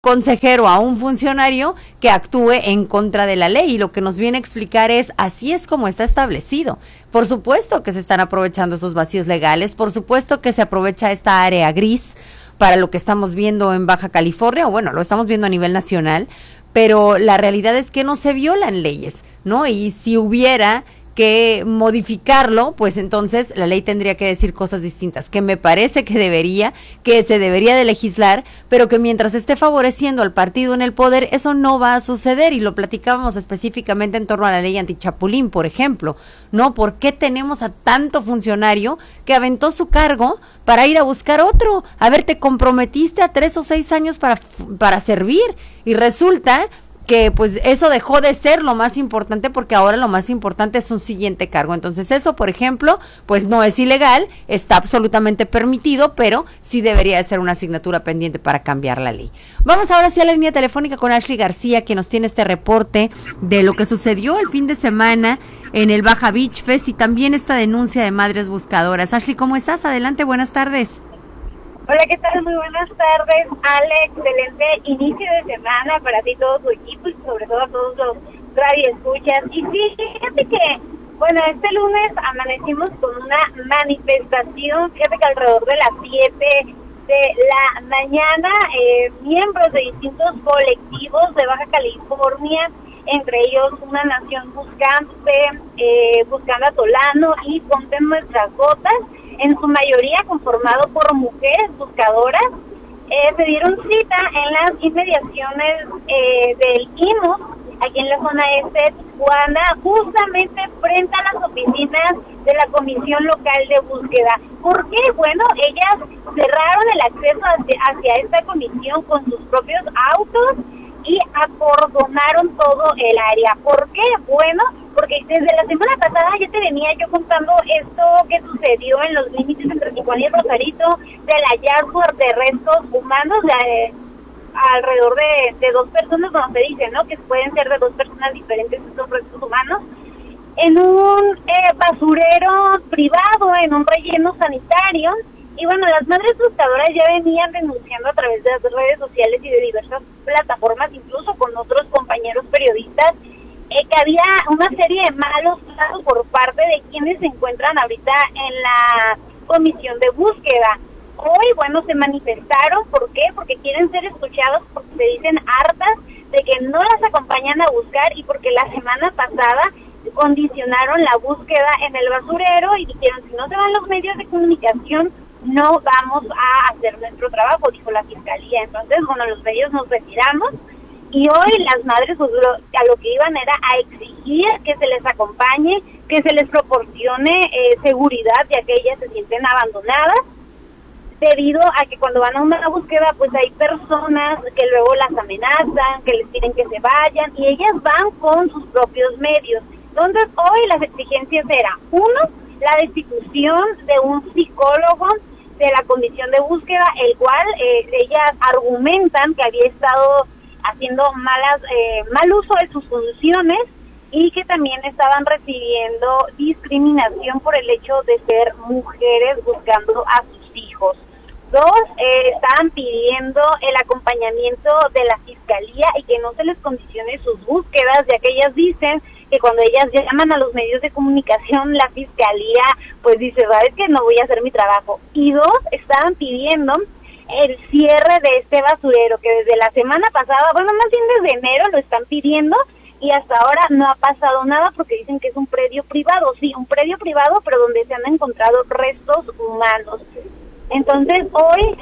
consejero, a un funcionario que actúe en contra de la ley, y lo que nos viene a explicar es, así es como está establecido. Por supuesto que se están aprovechando esos vacíos legales, por supuesto que se aprovecha esta área gris para lo que estamos viendo en Baja California, o bueno, lo estamos viendo a nivel nacional, pero la realidad es que no se violan leyes, ¿no? Y si hubiera que modificarlo, pues entonces la ley tendría que decir cosas distintas, que me parece que se debería de legislar, pero que mientras esté favoreciendo al partido en el poder, eso no va a suceder, y lo platicábamos específicamente en torno a la ley antichapulín, por ejemplo, ¿no? ¿Por qué tenemos a tanto funcionario que aventó su cargo para ir a buscar otro? A ver, te comprometiste a 3 o 6 años para servir, y resulta que pues eso dejó de ser lo más importante, porque ahora lo más importante es un siguiente cargo. Entonces eso, por ejemplo, pues no es ilegal, está absolutamente permitido, pero sí debería de ser una asignatura pendiente para cambiar la ley. Vamos ahora sí a la línea telefónica con Ashley García, quien nos tiene este reporte de lo que sucedió el fin de semana en el Baja Beach Fest y también esta denuncia de madres buscadoras. Ashley, ¿cómo estás? Adelante, buenas tardes. Hola, ¿qué tal? Muy buenas tardes, Alex. Excelente inicio de semana para ti, todo tu equipo y sobre todo a todos los radioescuchas. Y sí, fíjate que, bueno, este lunes amanecimos con una manifestación, fíjate que alrededor de las 7 de la mañana, miembros de distintos colectivos de Baja California, entre ellos Una Nación Buscante, Buscando a Tolano y Ponte Nuestras Botas, en su mayoría conformado por mujeres buscadoras, se dieron cita en las inmediaciones del IMUS, aquí en la zona este de Tijuana, justamente frente a las oficinas de la Comisión Local de Búsqueda. ¿Por qué? Bueno, ellas cerraron el acceso hacia esta comisión con sus propios autos y acordonaron todo el área. ¿Por qué? Bueno, porque desde la semana pasada ya te venía yo contando esto que sucedió en los límites entre Tijuana y Rosarito, del hallazgo de restos humanos de alrededor de 2 personas, como se dice, ¿no? Que pueden ser de 2 personas diferentes estos restos humanos, en un basurero privado, en un relleno sanitario. Y bueno, las madres buscadoras ya venían denunciando a través de las redes sociales y de diversas plataformas, incluso con otros compañeros periodistas, que había una serie de malos tratos por parte de quienes se encuentran ahorita en la comisión de búsqueda. Hoy, bueno, se manifestaron. ¿Por qué? Porque quieren ser escuchados, porque se dicen hartas de que no las acompañan a buscar y porque la semana pasada condicionaron la búsqueda en el basurero y dijeron, si no se van los medios de comunicación, no vamos a hacer nuestro trabajo, dijo la fiscalía. Entonces, bueno, los medios nos retiramos y hoy las madres pues, a lo que iban era a exigir que se les acompañe, que se les proporcione seguridad, ya que ellas se sienten abandonadas, debido a que cuando van a una búsqueda pues hay personas que luego las amenazan, que les piden que se vayan y ellas van con sus propios medios. Entonces, hoy las exigencias eran, 1, la destitución de un psicólogo de la comisión de búsqueda, el cual ellas argumentan que había estado haciendo mal uso de sus funciones y que también estaban recibiendo discriminación por el hecho de ser mujeres buscando a sus hijos. 2, estaban pidiendo el acompañamiento de la fiscalía y que no se les condicione sus búsquedas, ya que ellas dicen que cuando ellas llaman a los medios de comunicación, la fiscalía pues dice, sabes que no voy a hacer mi trabajo. Y 2, estaban pidiendo el cierre de este basurero, que desde la semana pasada, bueno, más bien desde enero lo están pidiendo y hasta ahora no ha pasado nada porque dicen que es un predio privado, sí, un predio privado, pero donde se han encontrado restos humanos. Entonces hoy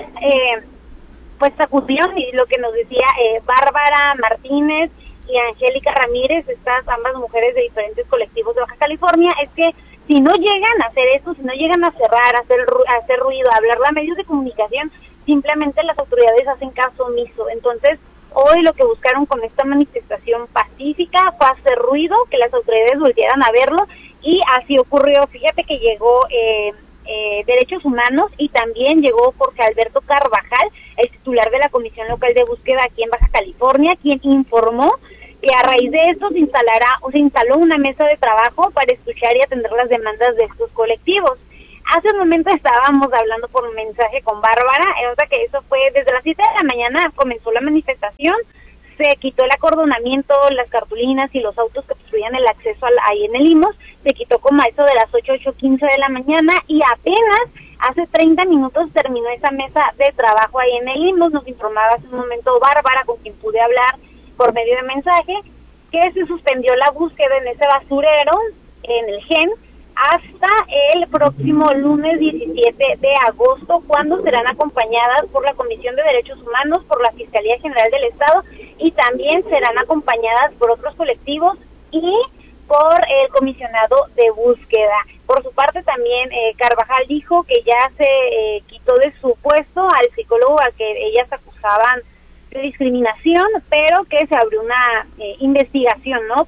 pues sacudieron, y lo que nos decía Bárbara Martínez y Angélica Ramírez, estas ambas mujeres de diferentes colectivos de Baja California, es que si no llegan a hacer eso, si no llegan a cerrar, a hacer ruido, a hablarle a medios de comunicación, simplemente las autoridades hacen caso omiso. Entonces, hoy lo que buscaron con esta manifestación pacífica fue hacer ruido, que las autoridades volvieran a verlo, y así ocurrió. Fíjate que llegó Derechos Humanos y también llegó Jorge Alberto Carvajal, el titular de la Comisión Local de Búsqueda aquí en Baja California, quien informó que a raíz de esto se instaló una mesa de trabajo para escuchar y atender las demandas de estos colectivos. Hace un momento estábamos hablando por mensaje con Bárbara, o sea que eso fue desde las 7 de la mañana comenzó la manifestación, se quitó el acordonamiento, las cartulinas y los autos que obstruían el acceso ahí en el Limos, se quitó como a eso de las 8:15 de la mañana y apenas hace 30 minutos terminó esa mesa de trabajo ahí en el Limos. Nos informaba hace un momento Bárbara, con quien pude hablar por medio de mensaje, que se suspendió la búsqueda en ese basurero, en el GEN, hasta el próximo lunes 17 de agosto, cuando serán acompañadas por la Comisión de Derechos Humanos, por la Fiscalía General del Estado, y también serán acompañadas por otros colectivos y por el comisionado de búsqueda. Por su parte también Carvajal dijo que ya se quitó de su puesto al psicólogo al que ellas acusaban de discriminación, pero que se abrió una investigación, ¿no?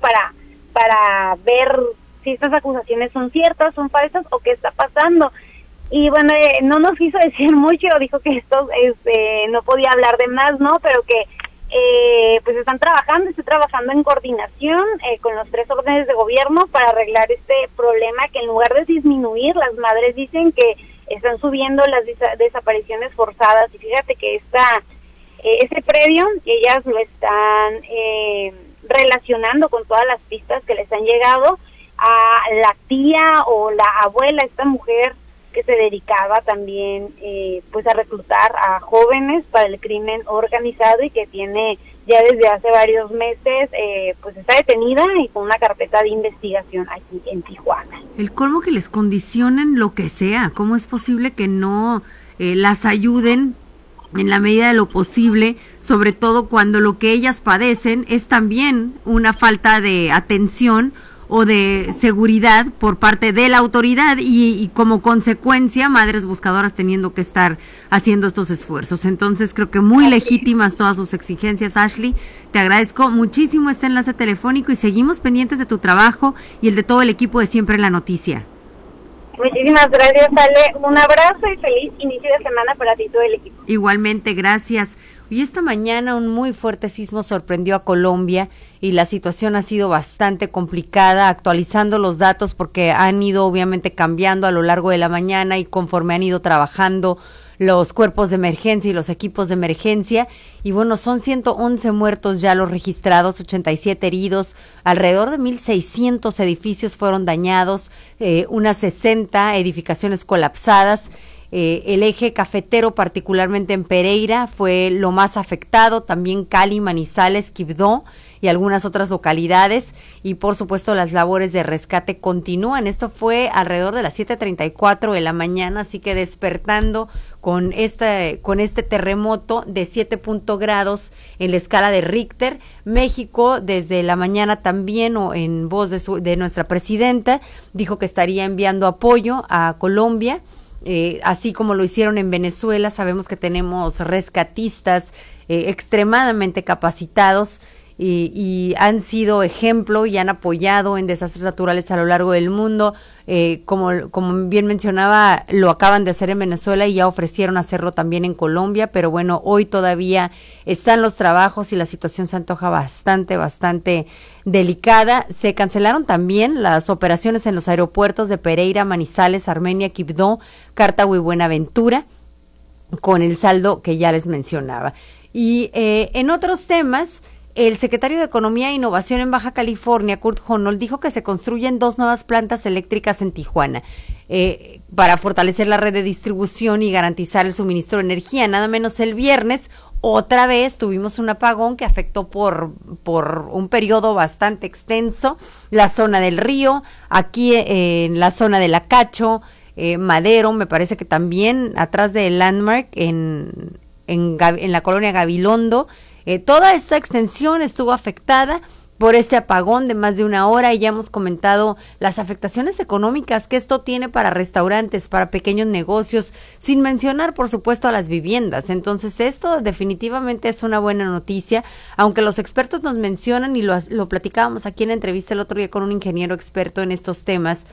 Para ver si estas acusaciones son ciertas, son falsas o qué está pasando. Y bueno, no nos quiso decir mucho, dijo que esto no podía hablar de más, ¿no? Pero que pues está trabajando en coordinación con los 3 órdenes de gobierno para arreglar este problema, que en lugar de disminuir, las madres dicen que están subiendo las desapariciones forzadas. Y fíjate que ese predio, ellas lo están relacionando con todas las pistas que les han llegado a la tía o la abuela, esta mujer que se dedicaba también pues a reclutar a jóvenes para el crimen organizado y que tiene ya desde hace varios meses pues está detenida y con una carpeta de investigación aquí en Tijuana. El colmo que les condicionen lo que sea, ¿cómo es posible que no las ayuden en la medida de lo posible, sobre todo cuando lo que ellas padecen es también una falta de atención o de seguridad por parte de la autoridad y como consecuencia madres buscadoras teniendo que estar haciendo estos esfuerzos? Entonces creo que muy legítimas todas sus exigencias. Ashley, te agradezco muchísimo este enlace telefónico y seguimos pendientes de tu trabajo y el de todo el equipo de Siempre en la Noticia. Muchísimas gracias, Ale. Un abrazo y feliz inicio de semana para ti y todo el equipo. Igualmente, gracias. Y esta mañana un muy fuerte sismo sorprendió a Colombia y la situación ha sido bastante complicada, actualizando los datos porque han ido obviamente cambiando a lo largo de la mañana y conforme han ido trabajando los cuerpos de emergencia y los equipos de emergencia. Y bueno, son 111 muertos ya los registrados, 87 heridos, alrededor de 1,600 edificios fueron dañados, unas 60 edificaciones colapsadas. El eje cafetero, particularmente en Pereira, fue lo más afectado, también Cali, Manizales, Quibdó y algunas otras localidades, y por supuesto las labores de rescate continúan. Esto fue alrededor de las 7:34 de la mañana, así que despertando con este terremoto de 7 grados en la escala de Richter. México desde la mañana también, o en voz de nuestra presidenta, dijo que estaría enviando apoyo a Colombia. Así como lo hicieron en Venezuela. Sabemos que tenemos rescatistas extremadamente capacitados y han sido ejemplo y han apoyado en desastres naturales a lo largo del mundo. Como bien mencionaba, lo acaban de hacer en Venezuela y ya ofrecieron hacerlo también en Colombia, pero bueno, hoy todavía están los trabajos y la situación se antoja bastante delicada. Se cancelaron también las operaciones en los aeropuertos de Pereira, Manizales, Armenia, Quibdó, Cartago y Buenaventura, con el saldo que ya les mencionaba. Y en otros temas, el secretario de Economía e Innovación en Baja California, Kurt Honold, dijo que se construyen 2 nuevas plantas eléctricas en Tijuana para fortalecer la red de distribución y garantizar el suministro de energía. Nada menos el viernes, otra vez tuvimos un apagón que afectó por un periodo bastante extenso la zona del Río, aquí en la zona de La Cacho, Madero, me parece que también atrás de Landmark en la colonia Gabilondo. Toda esta extensión estuvo afectada por este apagón de más de 1 hora y ya hemos comentado las afectaciones económicas que esto tiene para restaurantes, para pequeños negocios, sin mencionar por supuesto a las viviendas. Entonces esto definitivamente es una buena noticia, aunque los expertos nos mencionan y lo platicábamos aquí en la entrevista el otro día con un ingeniero experto en estos temas.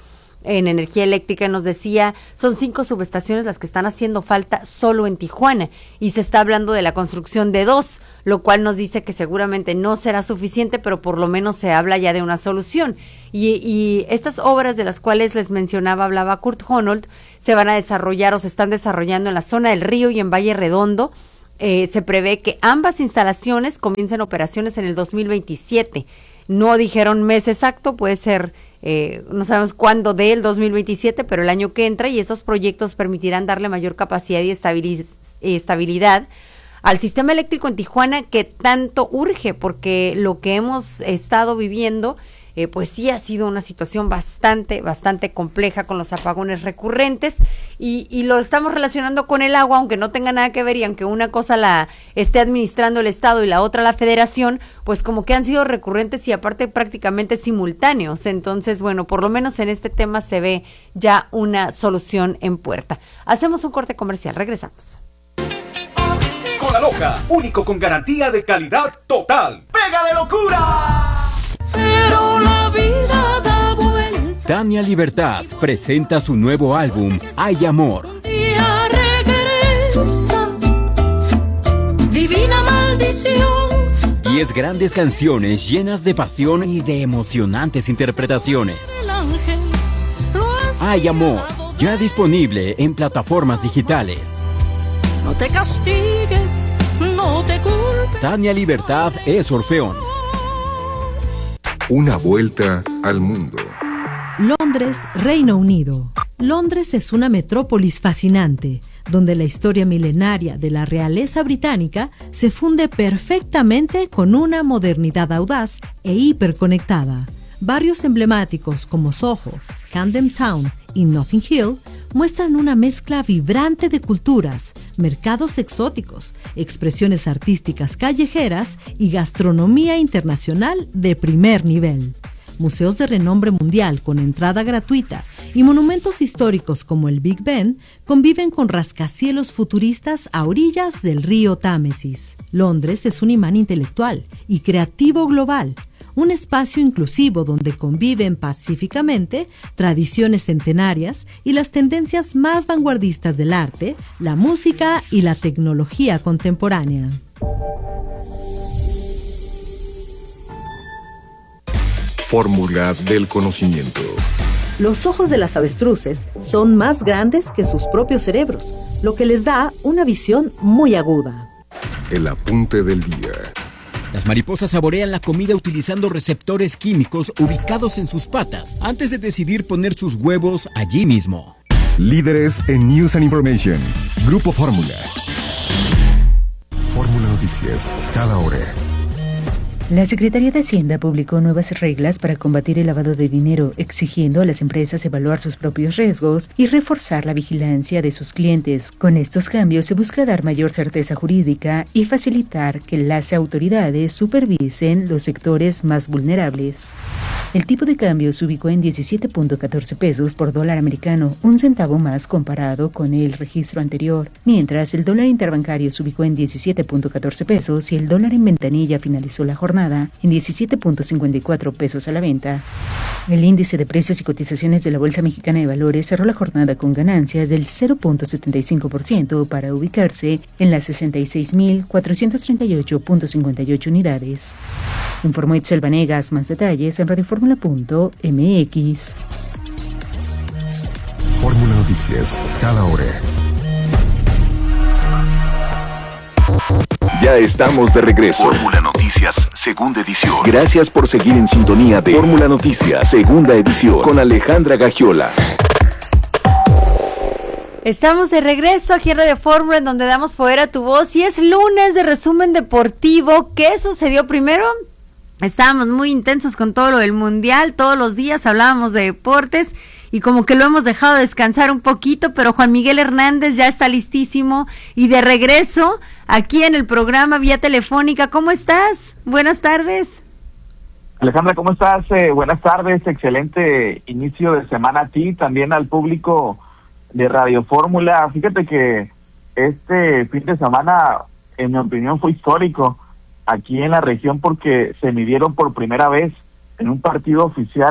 en energía eléctrica, nos decía, son 5 subestaciones las que están haciendo falta solo en Tijuana, y se está hablando de la construcción de 2, lo cual nos dice que seguramente no será suficiente, pero por lo menos se habla ya de una solución. Y estas obras de las cuales les mencionaba, hablaba Kurt Honold, se van a desarrollar o se están desarrollando en la zona del Río y en Valle Redondo. Se prevé que ambas instalaciones comiencen operaciones en el 2027. No dijeron mes exacto, puede ser, no sabemos cuándo del 2027, pero el año que entra, y esos proyectos permitirán darle mayor capacidad y estabilidad al sistema eléctrico en Tijuana, que tanto urge, porque lo que hemos estado viviendo, pues sí ha sido una situación bastante compleja con los apagones recurrentes, y lo estamos relacionando con el agua, aunque no tenga nada que ver, y aunque una cosa la esté administrando el Estado y la otra la Federación, pues como que han sido recurrentes y aparte prácticamente simultáneos. Entonces, bueno, por lo menos en este tema se ve ya una solución en puerta. Hacemos un corte comercial, regresamos. Cola Loca, único con garantía de calidad total. ¡Pega de locura! Pero la vida da vuelta. Tania Libertad presenta su nuevo álbum, Hay Amor. Un día regresa, divina maldición. 10 grandes canciones llenas de pasión y de emocionantes interpretaciones. El ángel lo ha Hay Amor, ya disponible en plataformas digitales. No te castigues, no te culpes. Tania Libertad es Orfeón. Una vuelta al mundo. Londres, Reino Unido. Londres es una metrópolis fascinante, donde la historia milenaria de la realeza británica se funde perfectamente con una modernidad audaz e hiperconectada. Barrios emblemáticos como Soho, Camden Town y Notting Hill muestran una mezcla vibrante de culturas, mercados exóticos, expresiones artísticas callejeras y gastronomía internacional de primer nivel. Museos de renombre mundial con entrada gratuita y monumentos históricos como el Big Ben conviven con rascacielos futuristas a orillas del río Támesis. Londres es un imán intelectual y creativo global, un espacio inclusivo donde conviven pacíficamente tradiciones centenarias y las tendencias más vanguardistas del arte, la música y la tecnología contemporánea. Fórmula del conocimiento. Los ojos de las avestruces son más grandes que sus propios cerebros, lo que les da una visión muy aguda. El apunte del día. Las mariposas saborean la comida utilizando receptores químicos ubicados en sus patas antes de decidir poner sus huevos allí mismo. Líderes en News and Information. Grupo Fórmula. Fórmula Noticias, cada hora. La Secretaría de Hacienda publicó nuevas reglas para combatir el lavado de dinero, exigiendo a las empresas evaluar sus propios riesgos y reforzar la vigilancia de sus clientes. Con estos cambios se busca dar mayor certeza jurídica y facilitar que las autoridades supervisen los sectores más vulnerables. El tipo de cambio se ubicó en 17.14 pesos por dólar americano, un centavo más comparado con el registro anterior, mientras el dólar interbancario se ubicó en 17.14 pesos y el dólar en ventanilla finalizó la jornada en 17.54 pesos a la venta. El índice de precios y cotizaciones de la Bolsa Mexicana de Valores cerró la jornada con ganancias del 0.75% para ubicarse en las 66.438.58 unidades. Informó Itzel Vanegas. Más detalles en radioformula.mx. Fórmula Noticias, cada hora. Ya estamos de regreso. Fórmula Noticias, segunda edición. Gracias por seguir en sintonía de Fórmula Noticias, segunda edición, con Alejandra Gagiola. Estamos de regreso aquí en Radio Fórmula, en donde damos poder a tu voz, y es lunes de resumen deportivo. ¿Qué sucedió primero? Estábamos muy intensos con todo lo del Mundial, todos los días hablábamos de deportes, y como que lo hemos dejado descansar un poquito, pero Juan Miguel Hernández ya está listísimo y de regreso aquí en el programa vía telefónica. ¿Cómo estás? Buenas tardes. Alejandra, ¿cómo estás? Buenas tardes, excelente inicio de semana a ti, también al público de Radio Fórmula. Fíjate que este fin de semana, en mi opinión, fue histórico aquí en la región porque se midieron por primera vez en un partido oficial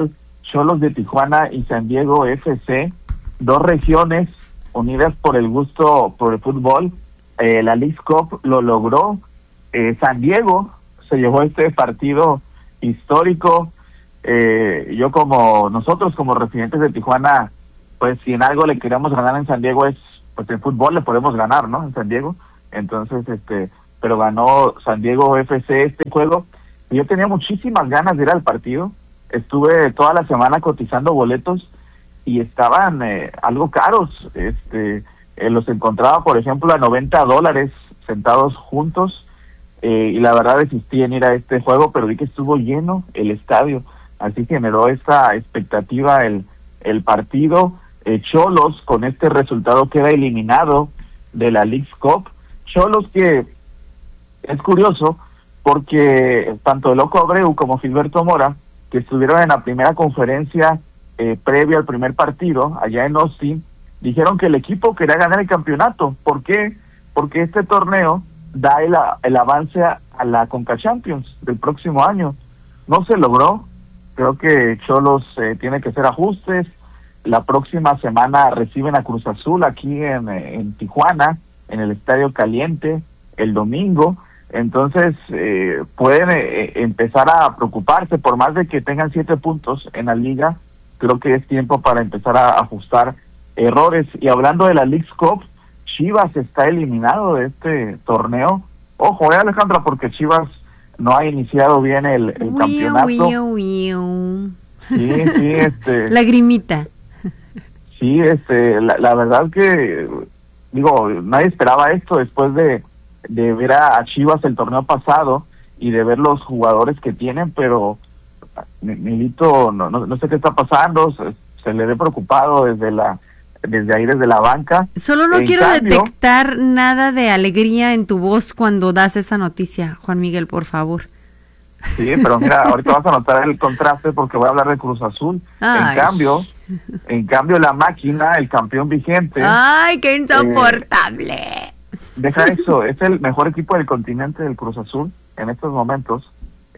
Xolos de Tijuana y San Diego FC, dos regiones unidas por el gusto por el fútbol. La Leagues Cup lo logró. San Diego se llevó este partido histórico. Nosotros como residentes de Tijuana, pues si en algo le queremos ganar en San Diego es, pues en fútbol le podemos ganar, ¿no? En San Diego. Entonces, pero ganó San Diego FC este juego. Yo tenía muchísimas ganas de ir al partido. Estuve toda la semana cotizando boletos y estaban algo caros. Los encontraba, por ejemplo, a $90 sentados juntos. Y la verdad desistí en ir a este juego, pero vi que estuvo lleno el estadio. Así generó esta expectativa el partido. Xolos, con este resultado, queda eliminado de la Leagues Cup. Xolos, que es curioso, porque tanto el Loco Abreu como Gilberto Mora, que estuvieron en la primera conferencia previa al primer partido, allá en Austin, dijeron que el equipo quería ganar el campeonato. ¿Por qué? Porque este torneo da el avance a la Conca Champions del próximo año. No se logró. Creo que Xolos tiene que hacer ajustes. La próxima semana reciben a Cruz Azul aquí en Tijuana, en el Estadio Caliente, el domingo. Entonces pueden empezar a preocuparse, por más de que tengan 7 puntos en la liga. Creo que es tiempo para empezar a ajustar errores. Y hablando de la Leagues Cup, Chivas está eliminado de este torneo. Ojo, Alejandra, porque Chivas no ha iniciado bien el campeonato. Sí, Lagrimita. Sí, la verdad que, digo, nadie esperaba esto después de ver a Chivas el torneo pasado y de ver los jugadores que tienen, pero Milito, no sé qué está pasando, se le ve preocupado desde la banca. Solo no quiero detectar nada de alegría en tu voz cuando das esa noticia, Juan Miguel, por favor. Sí, pero mira, ahorita vas a notar el contraste porque voy a hablar de Cruz Azul. En cambio la máquina, el campeón vigente. ¡Ay, qué insoportable! Deja eso, es el mejor equipo del continente del Cruz Azul en estos momentos.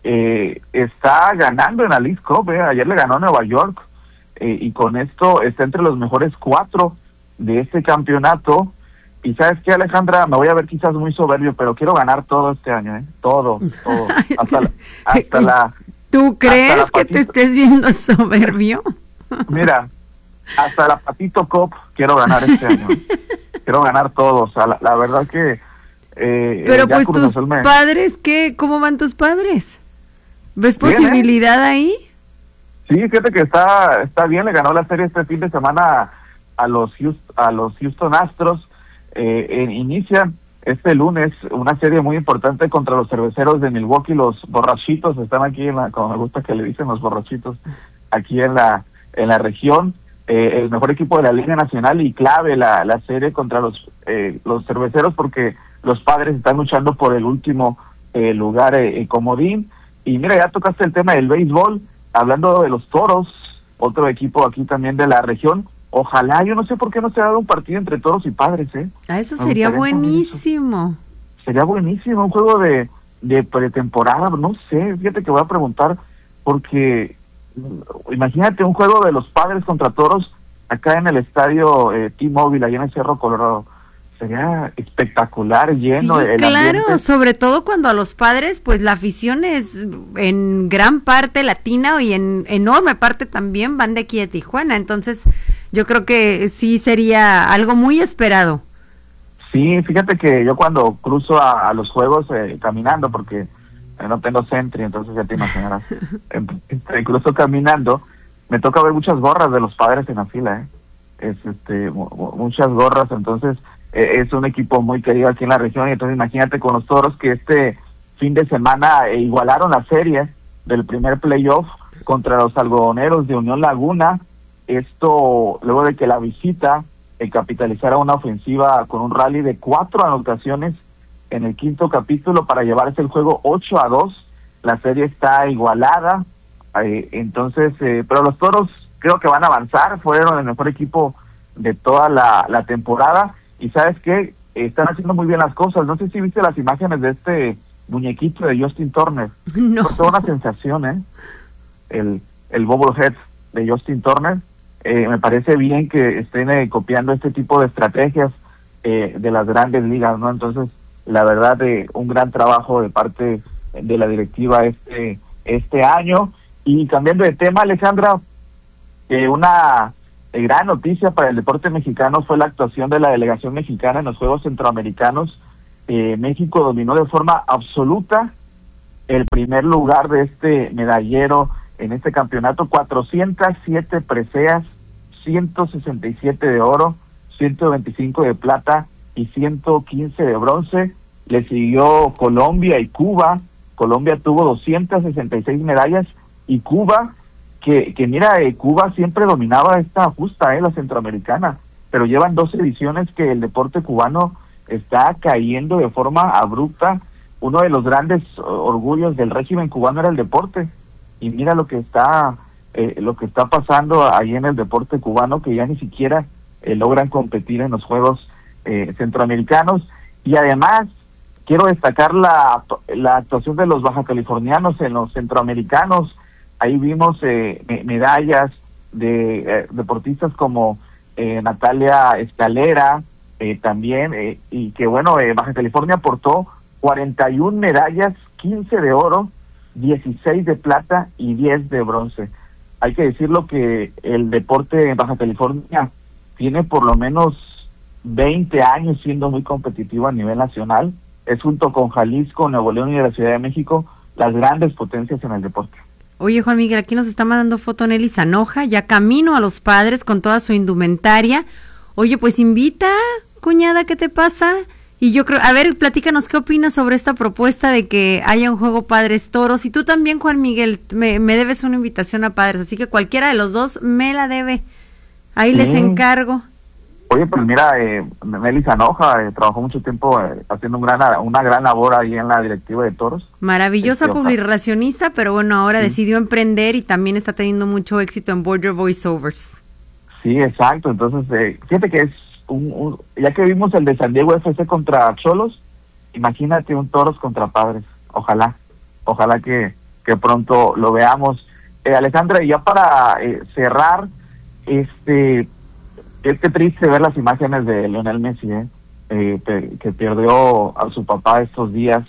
Está ganando en la Leagues Cup, ayer le ganó a Nueva York. Y con esto está entre los mejores 4 de este campeonato. Y ¿sabes qué, Alejandra? Me voy a ver quizás muy soberbio, pero quiero ganar todo este año, todo. Hasta la... ¿Tú crees que te estés viendo soberbio? Mira, hasta la Patito Cup quiero ganar este año. Quiero ganar todo, o sea, la verdad que... pero pues tus padres, ¿qué? ¿Cómo van tus padres? ¿Ves posibilidad ahí? Sí, fíjate que está bien, le ganó la serie este fin de semana a los Houston Astros. Inician este lunes una serie muy importante contra los Cerveceros de Milwaukee. Los borrachitos están aquí como me gusta que le dicen, los borrachitos, aquí en la región. El mejor equipo de la Liga Nacional, y clave la serie contra los Cerveceros, porque los Padres están luchando por el último lugar comodín. Y mira, ya tocaste el tema del béisbol, hablando de los Toros, otro equipo aquí también de la región. Ojalá, yo no sé por qué no se ha dado un partido entre Toros y Padres, Eso sería buenísimo. Sería buenísimo, un juego de pretemporada, no sé, fíjate que voy a preguntar, porque imagínate un juego de los Padres contra Toros acá en el estadio T-Mobile, allá en el Cerro Colorado. Sería espectacular, lleno. Sí, claro, ambiente. Sobre todo cuando a los Padres, pues la afición es en gran parte latina y en enorme parte también van de aquí de Tijuana. Entonces, yo creo que sí sería algo muy esperado. Sí, fíjate que yo cuando cruzo a los juegos caminando, porque no tengo Sentry, entonces ya te imaginarás, cruzo caminando, me toca ver muchas gorras de los Padres en la fila, muchas gorras, entonces es un equipo muy querido aquí en la región. Y entonces imagínate con los Toros, que este fin de semana igualaron la serie del primer playoff contra los Algodoneros de Unión Laguna. Esto luego de que la visita capitalizara una ofensiva con un rally de 4 anotaciones en el quinto capítulo para llevarse el juego 8-2. La serie está igualada, entonces pero los Toros creo que van a avanzar, fueron el mejor equipo de toda la temporada. Y ¿sabes qué? Están haciendo muy bien las cosas. No sé si viste las imágenes de este muñequito de Justin Turner. No. Fue toda una sensación, el bobblehead Justin Turner. Me parece bien que estén copiando este tipo de estrategias de las grandes ligas, ¿no? Entonces, la verdad, un gran trabajo de parte de la directiva este año. Y cambiando de tema, Alejandra, una gran noticia para el deporte mexicano fue la actuación de la delegación mexicana en los Juegos Centroamericanos. México dominó de forma absoluta el primer lugar de este medallero en este campeonato, 407 preseas, 167 de oro, 125 de plata y 115 de bronce. Le siguió Colombia y Cuba. Colombia tuvo 266 medallas y Cuba, que mira, Cuba siempre dominaba esta justa, la centroamericana, pero llevan 2 ediciones que el deporte cubano está cayendo de forma abrupta. Uno de los grandes orgullos del régimen cubano era el deporte, y mira lo que está pasando ahí en el deporte cubano, que ya ni siquiera logran competir en los Juegos Centroamericanos. Y además quiero destacar la actuación de los bajacalifornianos en los centroamericanos. Ahí vimos medallas de deportistas como Natalia Escalera, también, y que bueno, Baja California aportó 41 medallas, 15 de oro, 16 de plata y 10 de bronce. Hay que decirlo que el deporte en Baja California tiene por lo menos 20 años siendo muy competitivo a nivel nacional. Es, junto con Jalisco, Nuevo León y la Ciudad de México, las grandes potencias en el deporte. Oye, Juan Miguel, aquí nos está mandando foto Nelly Zanoja, ya camino a Los Padres con toda su indumentaria. Oye, pues invita, cuñada, ¿qué te pasa? Y yo creo, a ver, platícanos qué opinas sobre esta propuesta de que haya un juego Padres Toros. Y tú también, Juan Miguel, me debes una invitación a Padres, así que cualquiera de los dos me la debe. Ahí les encargo. Oye, pues mira, Nelly Zanoja trabajó mucho tiempo haciendo una gran labor ahí en la directiva de toros. Maravillosa publicacionista, pero bueno, ahora decidió emprender y también está teniendo mucho éxito en Border Voiceovers. Sí, exacto. Entonces, fíjate que es ya que vimos el de San Diego FC contra Xolos, imagínate un Toros contra Padres. Ojalá que pronto lo veamos. Alejandra, y ya para cerrar, es que triste ver las imágenes de Lionel Messi, que perdió a su papá estos días.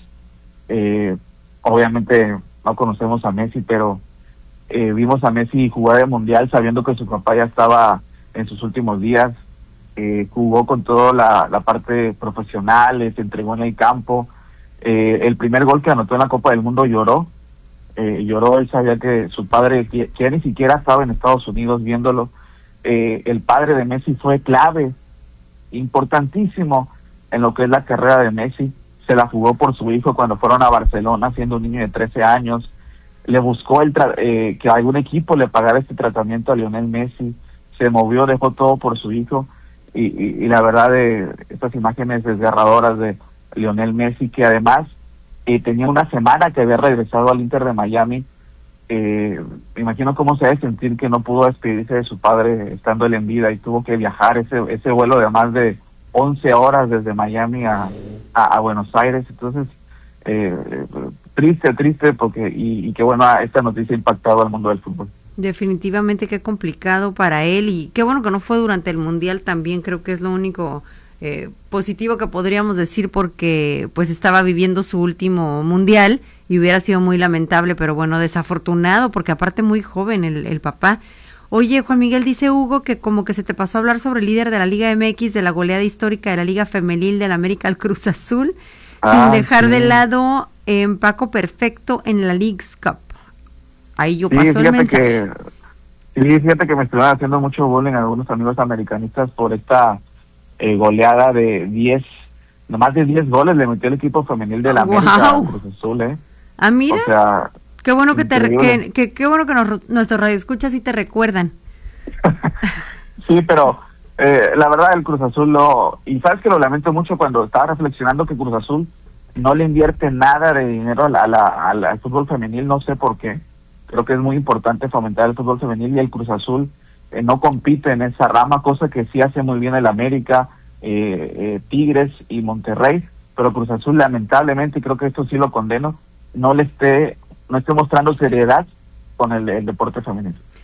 Obviamente no conocemos a Messi, pero vimos a Messi jugar el Mundial sabiendo que su papá ya estaba en sus últimos días. Jugó con toda la parte profesional, se entregó en el campo. El primer gol que anotó en la Copa del Mundo lloró, él sabía que su padre, que ya ni siquiera estaba en Estados Unidos viéndolo. El padre de Messi fue clave, importantísimo en lo que es la carrera de Messi. Se la jugó por su hijo cuando fueron a Barcelona, siendo un niño de 13 años. Le buscó que algún equipo le pagara este tratamiento a Lionel Messi. Se movió, dejó todo por su hijo. Y la verdad, estas imágenes desgarradoras de Lionel Messi, que además tenía una semana que había regresado al Inter de Miami. Me imagino cómo se debe sentir que no pudo despedirse de su padre estando él en vida y tuvo que viajar ese vuelo de más de 11 horas desde Miami a Buenos Aires. Entonces, triste porque y que bueno, esta noticia ha impactado al mundo del fútbol. Definitivamente, qué complicado para él, y qué bueno que no fue durante el Mundial también. Creo que es lo único positivo que podríamos decir, porque pues estaba viviendo su último Mundial y hubiera sido muy lamentable, pero bueno, desafortunado, porque aparte muy joven el papá. Oye, Juan Miguel, dice Hugo que como que se te pasó a hablar sobre el líder de la Liga MX, de la goleada histórica de la Liga Femenil del América al Cruz Azul, sin dejar de lado Paco Perfecto en la Leagues Cup. Ahí yo paso el mensaje. Fíjate que me estuvieron haciendo mucho bullying algunos amigos americanistas por esta goleada de 10, nomás de 10 goles le metió el equipo femenil de la América al Cruz Azul, Ah, mira, o sea, qué bueno que qué bueno que nuestros radioescuchas sí te recuerdan. Sí, pero la verdad el Cruz Azul y sabes que lo lamento mucho cuando estaba reflexionando que Cruz Azul no le invierte nada de dinero al fútbol femenil, no sé por qué. Creo que es muy importante fomentar el fútbol femenil, y el Cruz Azul no compite en esa rama, cosa que sí hace muy bien el América, Tigres y Monterrey, pero Cruz Azul lamentablemente, y creo que esto sí lo condeno, no esté mostrando seriedad con el deporte femenino.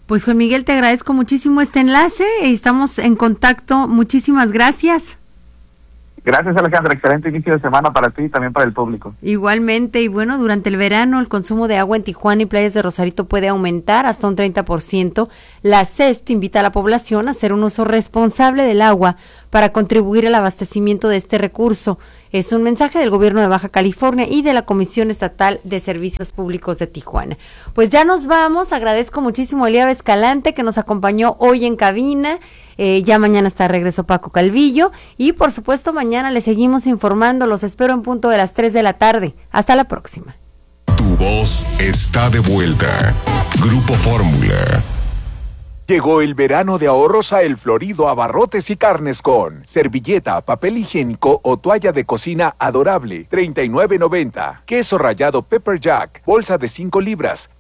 Pues Juan Miguel, te agradezco muchísimo este enlace, estamos en contacto, muchísimas gracias. Gracias, Alejandra, excelente inicio de semana para ti y también para el público. Igualmente, y bueno, durante el verano el consumo de agua en Tijuana y playas de Rosarito puede aumentar hasta un 30%. La CEST invita a la población a hacer un uso responsable del agua para contribuir al abastecimiento de este recurso. Es un mensaje del gobierno de Baja California y de la Comisión Estatal de Servicios Públicos de Tijuana. Pues ya nos vamos, agradezco muchísimo a Elia Escalante que nos acompañó hoy en cabina. Ya mañana está de regreso Paco Calvillo y por supuesto mañana les seguimos informando, los espero en punto de las 3 de la tarde. Hasta la próxima. Tu voz está de vuelta. Grupo Fórmula. Llegó el verano de ahorros a El Florido Abarrotes y Carnes con servilleta, papel higiénico o toalla de cocina adorable, $39.90. Queso rallado Pepper Jack, bolsa de 5 libras,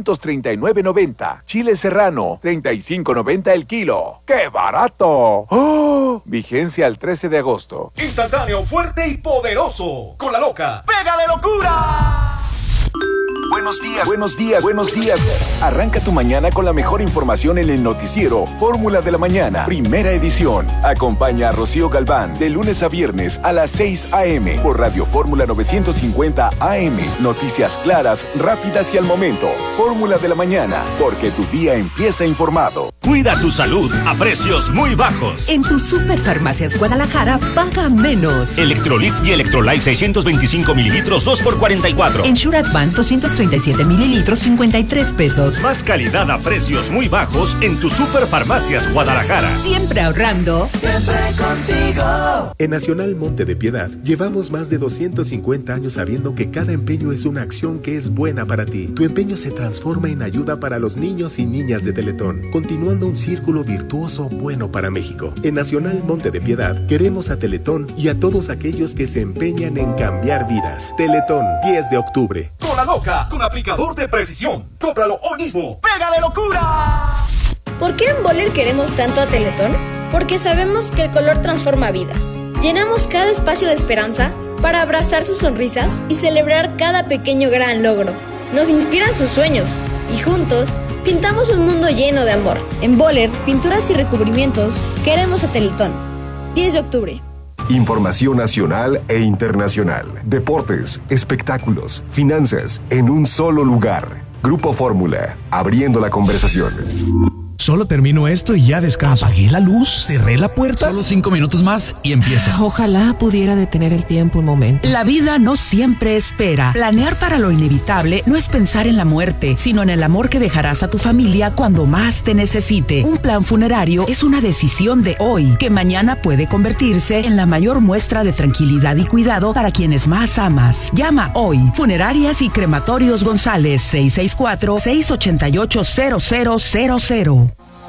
$239.90. Chile serrano, $35.90 el kilo. ¡Qué barato! ¡Oh! Vigencia al 13 de agosto. Instantáneo, fuerte y poderoso. Con la loca. ¡Pega de locura! Buenos días, buenos días, buenos días. Arranca tu mañana con la mejor información en el noticiero Fórmula de la Mañana, primera edición. Acompaña a Rocío Galván de lunes a viernes a las 6 a.m. por Radio Fórmula 950 AM. Noticias claras, rápidas y al momento. Fórmula de la Mañana, porque tu día empieza informado. Cuida tu salud a precios muy bajos. En tu Superfarmacias Guadalajara, paga menos. Electrolit y Electrolyte 625 mililitros, 2 por $44. Ensure Advance 237 mililitros, 53 pesos. Más calidad a precios muy bajos en tu Superfarmacias Guadalajara. Siempre ahorrando. Siempre contigo. En Nacional Monte de Piedad, llevamos más de 250 años sabiendo que cada empeño es una acción que es buena para ti. Tu empeño se transforma en ayuda para los niños y niñas de Teletón, continuando un círculo virtuoso bueno para México. En Nacional Monte de Piedad, queremos a Teletón y a todos aquellos que se empeñan en cambiar vidas. Teletón, 10 de octubre. Con la loca, con aplicador de precisión. Cómpralo hoy mismo. ¡Pega de locura! ¿Por qué en Boller queremos tanto a Teletón? Porque sabemos que el color transforma vidas. Llenamos cada espacio de esperanza para abrazar sus sonrisas y celebrar cada pequeño gran logro. Nos inspiran sus sueños y juntos pintamos un mundo lleno de amor. En Boller, pinturas y recubrimientos, queremos a Teletón. 10 de octubre. Información nacional e internacional. Deportes, espectáculos, finanzas, en un solo lugar. Grupo Fórmula, abriendo la conversación. Solo termino esto y ya descanso. Apagué la luz, cerré la puerta. Solo 5 minutos más y empieza. Ojalá pudiera detener el tiempo un momento. La vida no siempre espera. Planear para lo inevitable no es pensar en la muerte, sino en el amor que dejarás a tu familia cuando más te necesite. Un plan funerario es una decisión de hoy, que mañana puede convertirse en la mayor muestra de tranquilidad y cuidado para quienes más amas. Llama hoy. Funerarias y Crematorios González, 664-688-0000.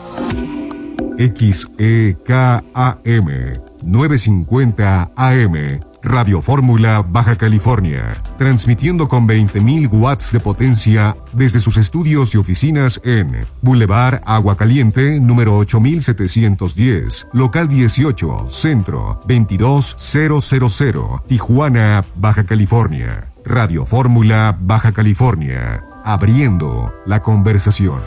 XEKAM 950 AM Radio Fórmula Baja California, transmitiendo con 20.000 watts de potencia desde sus estudios y oficinas en Boulevard Agua Caliente, número 8710, local 18, centro 22000, Tijuana, Baja California. Radio Fórmula Baja California, abriendo la conversación.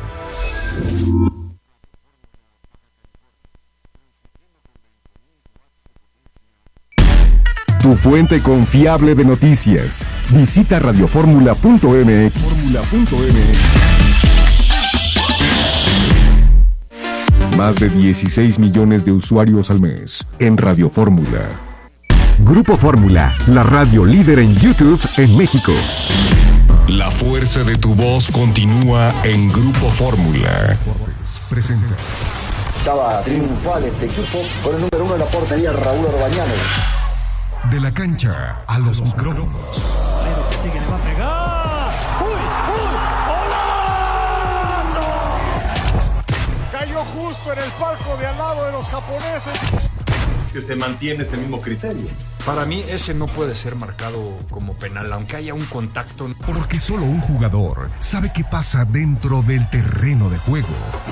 Tu fuente confiable de noticias. Visita radioformula.mx. Más de 16 millones de usuarios al mes en Radio Fórmula. Grupo Fórmula, la radio líder en YouTube en México. La fuerza de tu voz continúa en Grupo Fórmula. Presenta. Estaba triunfal este equipo con el número 1 de la portería, Raúl Orbañano. De la cancha a los micrófonos. Que le va a pegar. ¡Uy! ¡Golazo! Cayó justo en el palco de al lado de los japoneses. Que se mantiene ese mismo criterio. Para mí ese no puede ser marcado como penal, aunque haya un contacto. Porque solo un jugador sabe qué pasa dentro del terreno de juego.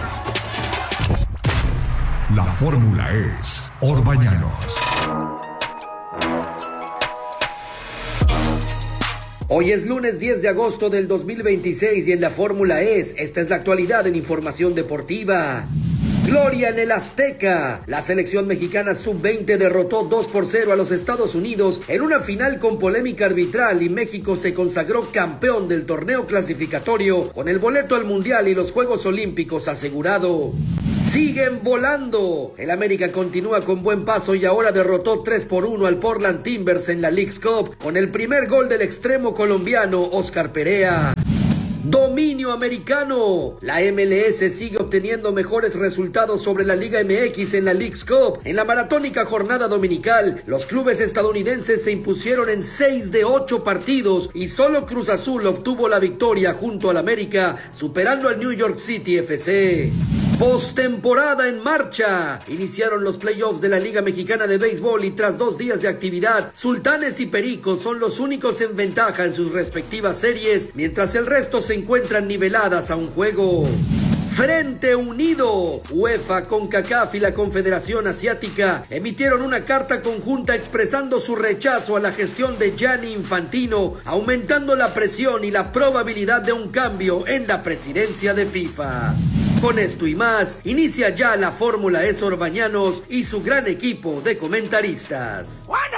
La fórmula es Orbañanos. Hoy es lunes 10 de agosto del 2026 y en la Fórmula esta es la actualidad en información deportiva. Gloria en el Azteca. La selección mexicana sub-20 derrotó 2-0 a los Estados Unidos en una final con polémica arbitral y México se consagró campeón del torneo clasificatorio con el boleto al Mundial y los Juegos Olímpicos asegurado. Siguen volando. El América continúa con buen paso y ahora derrotó 3-1 al Portland Timbers en la Leagues Cup con el primer gol del extremo colombiano Oscar Perea. Dominio americano. La MLS sigue obteniendo mejores resultados sobre la Liga MX en la Leagues Cup. En la maratónica jornada dominical, los clubes estadounidenses se impusieron en 6 de 8 partidos y solo Cruz Azul obtuvo la victoria junto al América, superando al New York City FC. Postemporada en marcha. Iniciaron los playoffs de la Liga Mexicana de Béisbol y tras 2 días de actividad, Sultanes y Pericos son los únicos en ventaja en sus respectivas series, mientras el resto se encuentran niveladas a un juego. Frente Unido. UEFA, CONCACAF y la Confederación Asiática emitieron una carta conjunta expresando su rechazo a la gestión de Gianni Infantino, aumentando la presión y la probabilidad de un cambio en la presidencia de FIFA. Con esto y más, inicia ya la Fórmula E Orbañanos y su gran equipo de comentaristas.